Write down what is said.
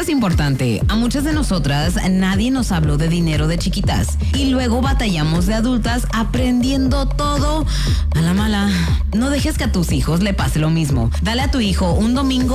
más importante, a muchas de nosotras nadie nos habló de dinero de chiquitas y luego batallamos de adultas aprendiendo todo a la mala. No dejes que a tus hijos le pase lo mismo. Dale a tu hijo un domingo